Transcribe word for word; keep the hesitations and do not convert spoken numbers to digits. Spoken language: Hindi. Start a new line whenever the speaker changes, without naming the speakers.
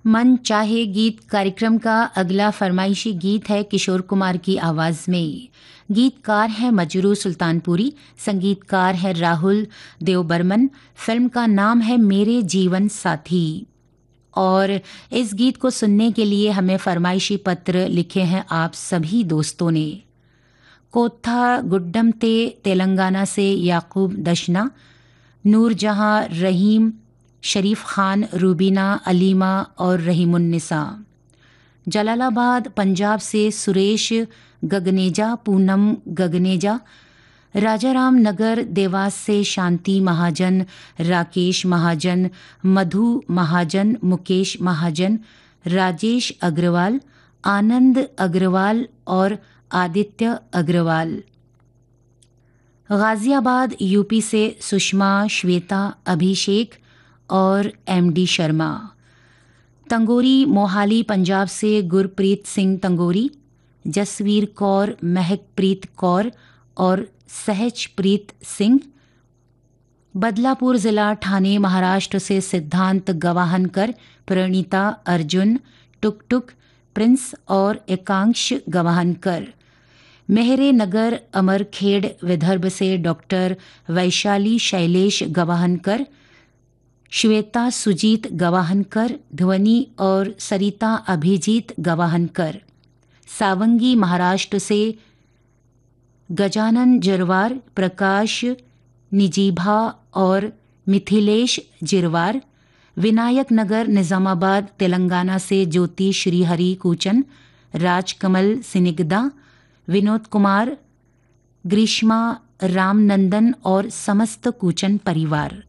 मन चाहे गीत कार्यक्रम का अगला फरमाइशी गीत है किशोर कुमार की आवाज में। गीतकार है मजरू सुल्तानपुरी, संगीतकार है राहुल देवबर्मन। फिल्म का नाम है मेरे जीवन साथी। और इस गीत को सुनने के लिए हमें फरमाइशी पत्र लिखे हैं आप सभी दोस्तों ने। कोथा गुड्डम ते तेलंगाना से याकूब दशना, नूरजहां, रहीम, शरीफ खान, रूबीना, अलीमा और रहीमुन्निसा। जलालाबाद पंजाब से सुरेश गगनेजा, पूनम गगनेजा। राजाराम नगर देवास से शांति महाजन, राकेश महाजन, मधु महाजन, मुकेश महाजन, राजेश अग्रवाल, आनंद अग्रवाल और आदित्य अग्रवाल। गाजियाबाद यूपी से सुषमा, श्वेता, अभिषेक और एमडी शर्मा। तंगोरी मोहाली पंजाब से गुरप्रीत सिंह तंगोरी, जसवीर कौर, महकप्रीत कौर और सहजप्रीत सिंह। बदलापुर ज़िला ठाणे महाराष्ट्र से सिद्धांत गवाहनकर, प्रणीता अर्जुन, टुक टुक, प्रिंस और एकांश गवाहनकर। मेहरे नगर अमरखेड़ विदर्भ से डॉक्टर वैशाली शैलेश गवाहनकर, श्वेता सुजीत गवाहनकर, ध्वनि और सरिता अभिजीत गवाहनकर। सावंगी महाराष्ट्र से गजानन जिरवार, प्रकाश निजीभा और मिथिलेश जिरवार। विनायक नगर निजामाबाद तेलंगाना से ज्योति श्रीहरि कूचन, राजकमल सिनिगदा, विनोद कुमार, ग्रीष्मा, रामनंदन और समस्त कूचन परिवार।